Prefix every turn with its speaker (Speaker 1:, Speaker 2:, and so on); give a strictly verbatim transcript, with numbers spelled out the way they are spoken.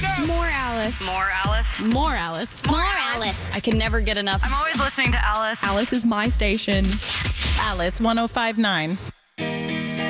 Speaker 1: it up.
Speaker 2: More Alice.
Speaker 3: More Alice.
Speaker 2: More Alice.
Speaker 4: More Alice.
Speaker 2: I can never get enough.
Speaker 3: I'm always listening to Alice.
Speaker 2: Alice is my station.
Speaker 5: Alice one oh five point nine.